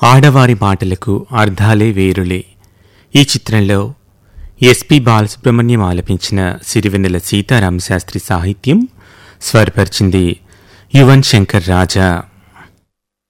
ఆడవారి మాటలకు అర్థాలే వేరులే. ఈ చిత్రంలో ఎస్పి బాలసుబ్రహ్మణ్యం ఆలపించిన సిరివెన్నెల సీతారామశాస్త్రి సాహిత్యం, స్వరపరిచింది యువన్ శంకర్ రాజా.